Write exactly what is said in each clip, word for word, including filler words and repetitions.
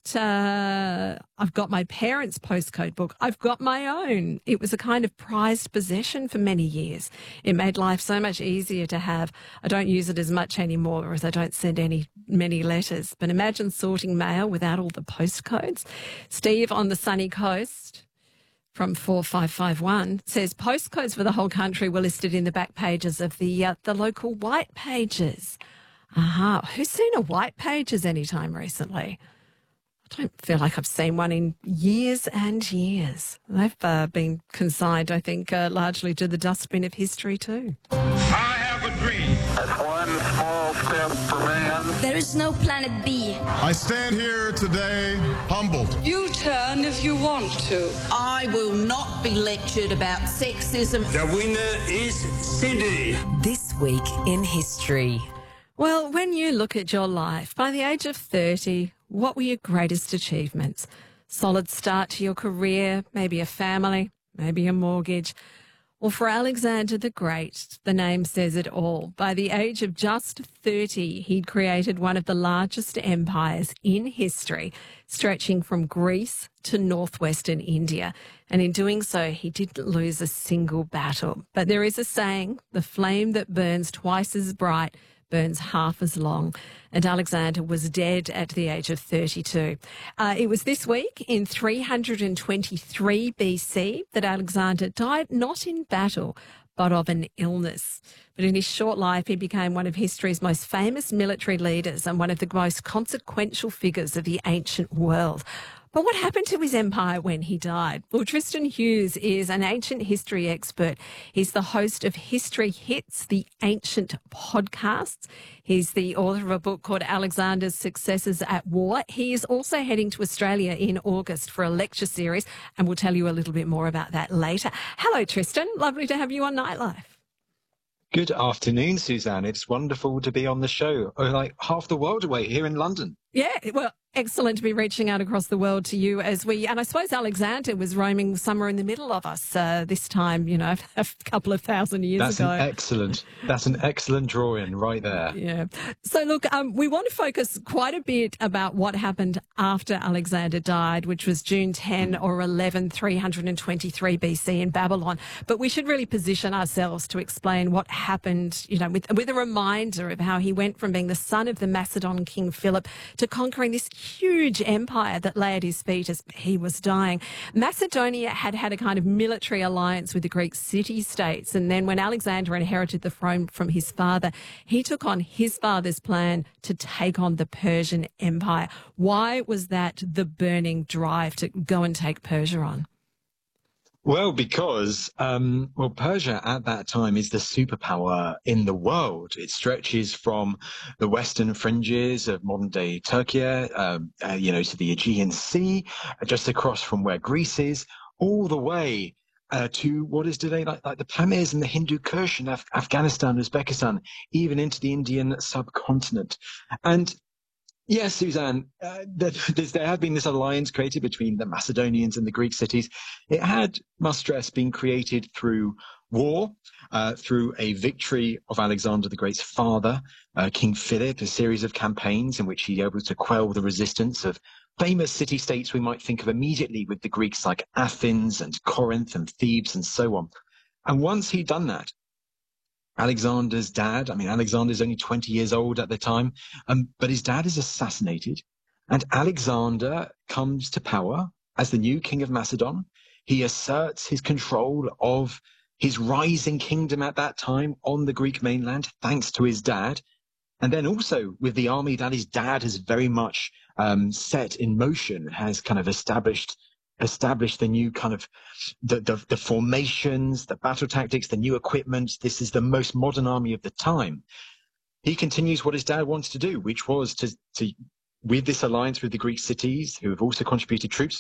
uh, I've got my parents' postcode book. I've got my own. It was a kind of prized possession for many years. It made life so much easier to have. I don't use it as much anymore as I don't send any many letters. But imagine sorting mail without all the postcodes. Steve on the sunny coast from four five five one says postcodes for the whole country were listed in the back pages of the uh, the local white pages. Aha. Uh-huh. Who's seen a white pages anytime recently? I don't feel like I've seen one in years and years. They've uh, been consigned, I think, uh, largely to the dustbin of history too. I have a dream. That's one small step for man. There is no planet B. I stand here today humbled. You turn if you want to. I will not be lectured about sexism. The winner is Cindy. This week in history. Well, when you look at your life, by the age of thirty, what were your greatest achievements? Solid start to your career, maybe a family, maybe a mortgage. Well, for Alexander the Great, the name says it all. By the age of just thirty, he'd created one of the largest empires in history, stretching from Greece to northwestern India. And in doing so, he didn't lose a single battle. But there is a saying, the flame that burns twice as bright burns half as long, and Alexander was dead at the age of thirty-two. Uh, it was this week in three hundred twenty-three B C that Alexander died not in battle, but of an illness. But in his short life, he became one of history's most famous military leaders and one of the most consequential figures of the ancient world. But what happened to his empire when he died? Well, Tristan Hughes is an ancient history expert. He's the host of History Hits, the ancient podcasts. He's the author of a book called Alexander's Successors at War. He is also heading to Australia in August for a lecture series, and we'll tell you a little bit more about that later. Hello, Tristan. Lovely to have you on Nightlife. Good afternoon, Suzanne. It's wonderful to be on the show. Oh, like half the world away here in London. Yeah, well, excellent to be reaching out across the world to you as we, and I suppose Alexander was roaming somewhere in the middle of us uh, this time, you know, a couple of thousand years that's ago. An excellent, that's an excellent drawing right there. Yeah. So look, um, we want to focus quite a bit about what happened after Alexander died, which was June tenth or eleventh, three hundred twenty-three B C in Babylon. But we should really position ourselves to explain what happened, you know, with, with a reminder of how he went from being the son of the Macedon King Philip to conquering this huge empire that lay at his feet as he was dying. Macedonia had had a kind of military alliance with the Greek city-states, and then when Alexander inherited the throne from his father, he took on his father's plan to take on the Persian Empire. Why was that the burning drive to go and take Persia on? Well, because, um, well, Persia at that time is the superpower in the world. It stretches from the western fringes of modern-day Turkey, um, uh, you know, to the Aegean Sea, just across from where Greece is, all the way uh, to what is today like, like the Pamirs and the Hindu Kush in Af- Afghanistan, Uzbekistan, even into the Indian subcontinent. And yes, Suzanne, uh, there had been this alliance created between the Macedonians and the Greek cities. It had, must stress, been created through war, uh, through a victory of Alexander the Great's father, uh, King Philip, a series of campaigns in which he was able to quell the resistance of famous city-states we might think of immediately with the Greeks like Athens and Corinth and Thebes and so on. And once he'd done that, Alexander's dad, I mean, Alexander's only twenty years old at the time, um, but his dad is assassinated, and Alexander comes to power as the new king of Macedon. He asserts his control of his rising kingdom at that time on the Greek mainland, thanks to his dad. And then also with the army that his dad has very much um, set in motion, has kind of established establish the new kind of the, the the formations, the battle tactics, the new equipment. This is the most modern army of the time. He continues what his dad wanted to do, which was to, to with this alliance with the Greek cities, who have also contributed troops,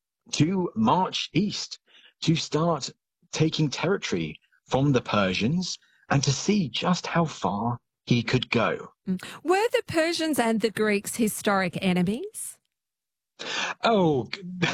to march east, to start taking territory from the Persians and to see just how far he could go. Were the Persians and the Greeks historic enemies? Oh,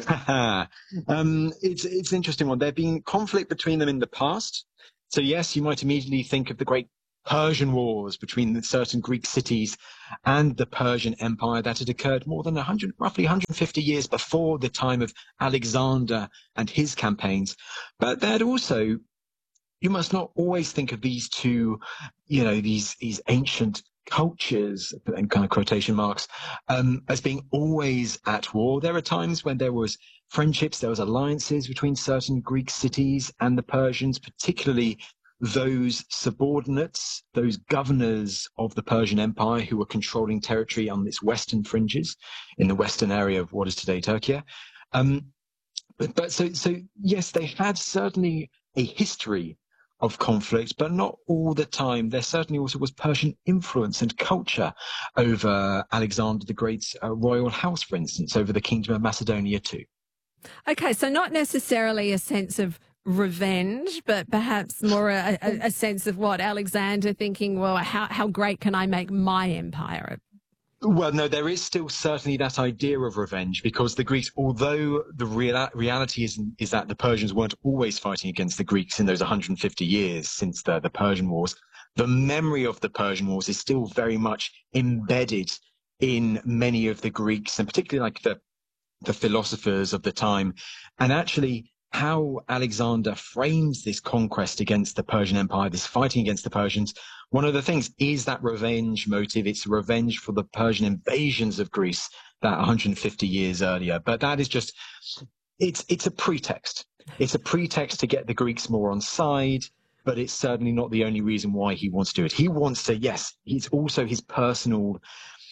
um, it's it's an interesting one. There've been conflict between them in the past. So yes, you might immediately think of the great Persian wars between the certain Greek cities and the Persian Empire that had occurred more than one hundred, roughly one hundred fifty years before the time of Alexander and his campaigns. But there had also, you must not always think of these two, you know, these, these ancient cultures, and kind of quotation marks, um, as being always at war. There are times when there was friendships, there was alliances between certain Greek cities and the Persians, particularly those subordinates, those governors of the Persian Empire who were controlling territory on its western fringes in the western area of what is today Turkey. Um, but, but so, so yes, they had certainly a history of conflict, but not all the time. There certainly also was Persian influence and culture over Alexander the Great's uh, royal house, for instance, over the Kingdom of Macedonia too. Okay, so not necessarily a sense of revenge, but perhaps more a, a, a sense of what Alexander thinking, well, how, how great can I make my empire? Well, no, there is still certainly that idea of revenge, because the Greeks, although the real, reality is, is that the Persians weren't always fighting against the Greeks in those one hundred fifty years since the, the Persian Wars, the memory of the Persian Wars is still very much embedded in many of the Greeks, and particularly like the, the philosophers of the time. And actually, how Alexander frames this conquest against the Persian Empire, this fighting against the Persians, one of the things is that revenge motive. It's revenge for the Persian invasions of Greece that one hundred fifty years earlier. But that is just, it's it's a pretext. It's a pretext to get the Greeks more on side, but it's certainly not the only reason why he wants to do it. He wants to, yes, it's also his personal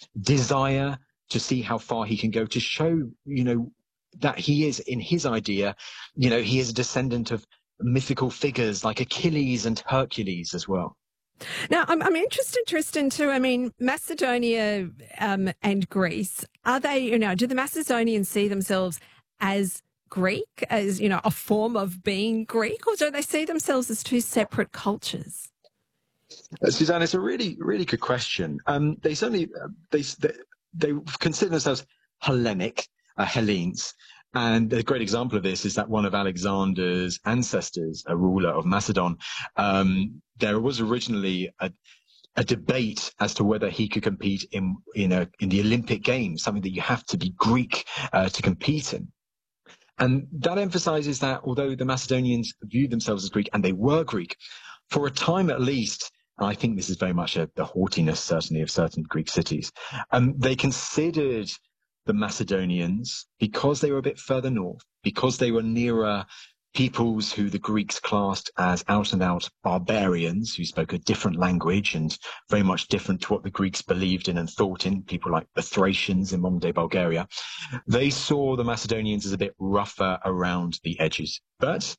desire to see how far he can go, to show, you know, that he is, in his idea, you know, he is a descendant of mythical figures like Achilles and Hercules as well. Now, I'm, I'm interested, Tristan, too. I mean, Macedonia um, and Greece, are they, you know, do the Macedonians see themselves as Greek, as, you know, a form of being Greek, or do they see themselves as two separate cultures? Uh, Suzanne, it's a really, really good question. Um, they certainly, uh, they, they, they consider themselves Hellenic, uh, Hellenes. And a great example of this is that one of Alexander's ancestors, a ruler of Macedon, um, there was originally a, a debate as to whether he could compete in in, a, in the Olympic Games, something that you have to be Greek uh, to compete in. And that emphasizes that although the Macedonians viewed themselves as Greek, and they were Greek, for a time at least, and I think this is very much a, the haughtiness, certainly, of certain Greek cities, um, they considered the Macedonians, because they were a bit further north, because they were nearer peoples who the Greeks classed as out and out barbarians, who spoke a different language and very much different to what the Greeks believed in and thought in, people like the Thracians in modern day Bulgaria. They saw the Macedonians as a bit rougher around the edges. But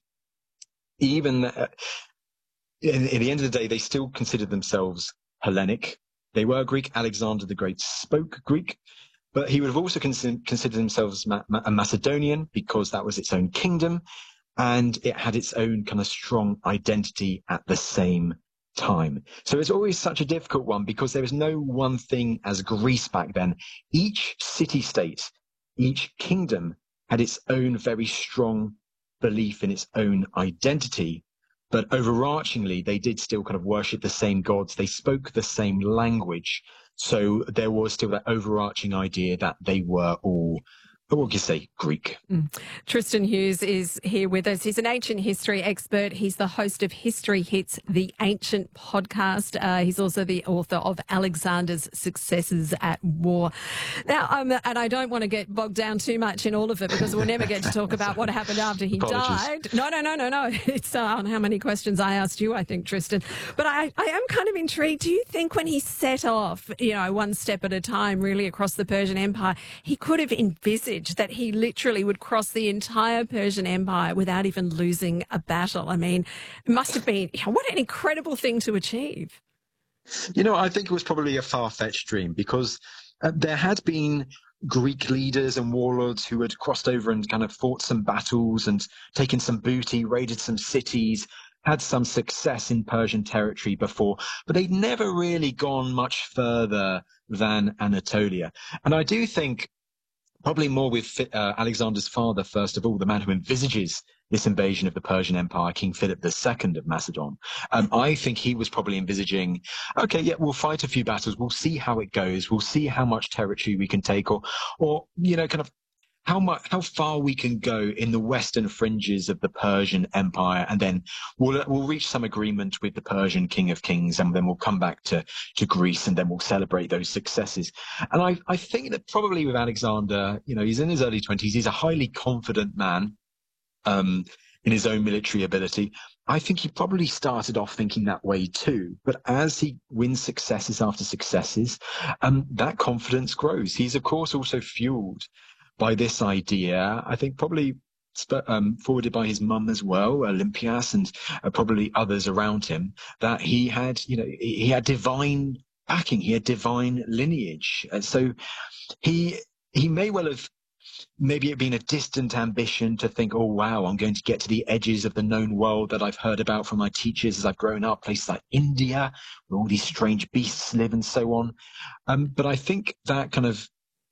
even uh, in, in the end of the day, they still considered themselves Hellenic. They were Greek. Alexander the Great spoke Greek. But he would have also considered, considered himself as Ma- Ma- a Macedonian, because that was its own kingdom, and it had its own kind of strong identity at the same time. So it's always such a difficult one, because there was no one thing as Greece back then. Each city-state, each kingdom had its own very strong belief in its own identity. But overarchingly, they did still kind of worship the same gods. They spoke the same language. So there was still that overarching idea that they were all, what would you say, Greek. Mm. Tristan Hughes is here with us. He's an ancient history expert. He's the host of History Hits, the Ancient podcast. Uh, he's also the author of Alexander's Successes at War. Now, um, and I don't want to get bogged down too much in all of it, because we'll never get to talk about what happened after he Apologies. died. No, no, no, no, no. It's uh, on how many questions I asked you, I think, Tristan. But I, I am kind of intrigued. Do you think when he set off, you know, one step at a time, really across the Persian Empire, he could have envisaged that he literally would cross the entire Persian Empire without even losing a battle? I mean, it must have been, what an incredible thing to achieve. You know, I think it was probably a far-fetched dream, because uh, there had been Greek leaders and warlords who had crossed over and kind of fought some battles and taken some booty, raided some cities, had some success in Persian territory before, but they'd never really gone much further than Anatolia. And I do think probably more with uh, Alexander's father, first of all, the man who envisages this invasion of the Persian Empire, King Philip the Second of Macedon. Um, I think he was probably envisaging, okay, yeah, we'll fight a few battles. We'll see how it goes. We'll see how much territory we can take, or, or you know, kind of how much, how far we can go in the western fringes of the Persian Empire, and then we'll we'll reach some agreement with the Persian King of Kings, and then we'll come back to to Greece, and then we'll celebrate those successes. And I I think that probably with Alexander, you know, he's in his early twenties. He's a highly confident man um, in his own military ability. I think he probably started off thinking that way too. But as he wins successes after successes, um, that confidence grows. He's of course also fueled by this idea, I think probably um, forwarded by his mum as well, Olympias, and uh, probably others around him, that he had, you know, he had divine backing, he had divine lineage. And so he he may well have, maybe it been a distant ambition to think, oh, wow, I'm going to get to the edges of the known world that I've heard about from my teachers as I've grown up, places like India, where all these strange beasts live and so on. Um, but I think that kind of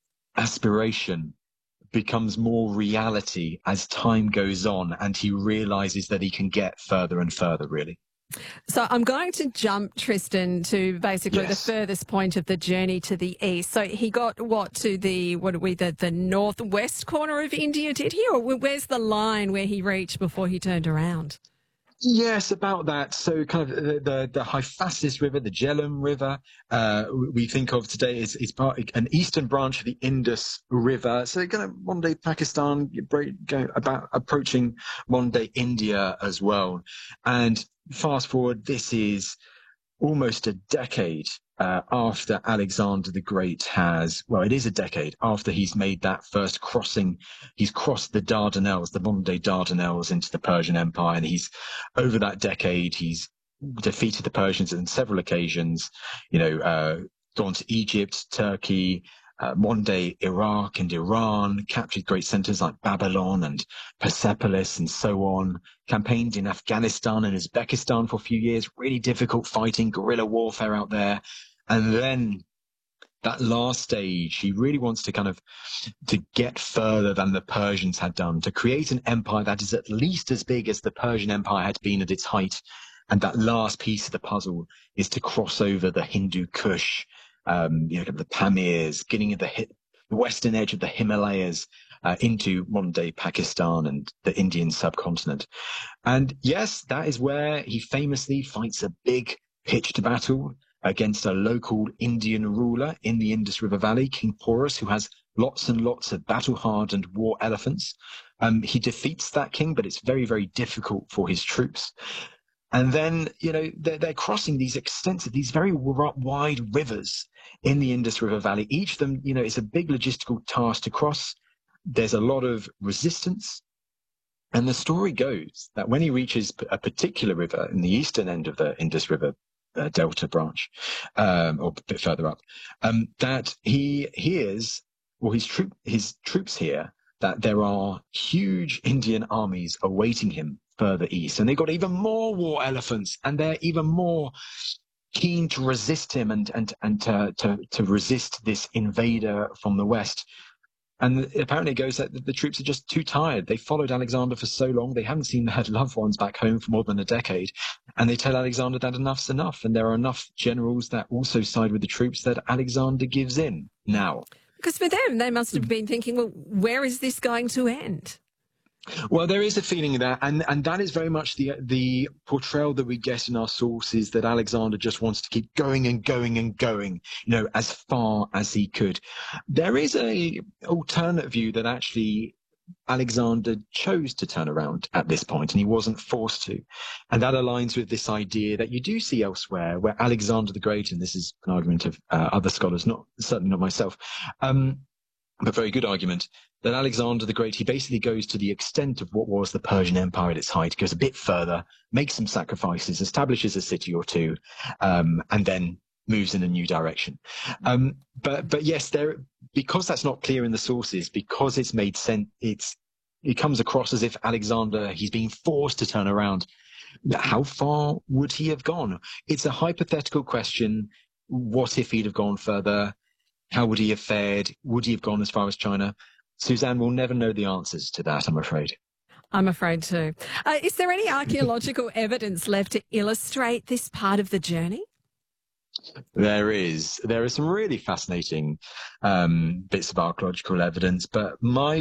aspiration becomes more reality as time goes on, and he realizes that he can get further and further, really. So I'm going to jump, Tristan, to basically Yes. the furthest point of the journey to the east. So he got, what, to the, what are we, the, the northwest corner of India, did he? Or where's the line where he reached before he turned around? Yes, about that. So kind of the, the, the Hyphasis River, the Jhelum River, uh, we think of today is, is part, an eastern branch of the Indus River. So kind of modern day Pakistan, going about approaching modern day India as well. And fast forward, this is almost a decade uh, after Alexander the Great has, well, it is a decade after he's made that first crossing. He's crossed the Dardanelles, the modern day Dardanelles, into the Persian Empire. And he's, over that decade, he's defeated the Persians on several occasions, you know, uh, gone to Egypt, Turkey, uh, modern day Iraq and Iran, captured great centers like Babylon and Persepolis and so on, campaigned in Afghanistan and Uzbekistan for a few years, really difficult fighting, guerrilla warfare out there. And then that last stage, he really wants to kind of to get further than the Persians had done, to create an empire that is at least as big as the Persian Empire had been at its height. And that last piece of the puzzle is to cross over the Hindu Kush, um, you know, the Pamirs, getting at the, hi- the western edge of the Himalayas uh, into modern day Pakistan and the Indian subcontinent. And yes, that is where he famously fights a big pitched battle against a local Indian ruler in the Indus River Valley, King Porus, who has lots and lots of battle-hardened war elephants. Um, he defeats that king, but it's very, very difficult for his troops. And then, you know, they're, they're crossing these extensive, these very w- wide rivers in the Indus River Valley. Each of them, you know, it's a big logistical task to cross. There's a lot of resistance. And the story goes that when he reaches a particular river in the eastern end of the Indus River uh, Delta branch, um, or a bit further up, um, that he hears, or his, troop, his troops hear, that there are huge Indian armies awaiting him further east. And they've got even more war elephants, and they're even more keen to resist him and, and, and to, to, to resist this invader from the west. And apparently it goes that the troops are just too tired. They followed Alexander for so long. They haven't seen their loved ones back home for more than a decade. And they tell Alexander that enough's enough. And there are enough generals that also side with the troops that Alexander gives in now. Because for them, they must have been thinking, well, where is this going to end? Well, there is a feeling there, and, and that is very much the the portrayal that we get in our sources, that Alexander just wants to keep going and going and going, you know, as far as he could. There is a alternate view that actually Alexander chose to turn around at this point, and he wasn't forced to. And that aligns with this idea that you do see elsewhere, where Alexander the Great, and this is an argument of uh, other scholars, not certainly not myself, um, a very good argument, that Alexander the Great, he basically goes to the extent of what was the Persian Empire at its height, goes a bit further, makes some sacrifices, establishes a city or two, um, and then moves in a new direction. Um, but but yes, there, because that's not clear in the sources, because it's made sense, it's it comes across as if Alexander, he's being forced to turn around. How far would he have gone? It's a hypothetical question. What if he'd have gone further? How would he have fared? Would he have gone as far as China? Suzanne will never know the answers to that, I'm afraid. I'm afraid too. Uh, is there any archaeological evidence left to illustrate this part of the journey? There is. There are some really fascinating um, bits of archaeological evidence, but my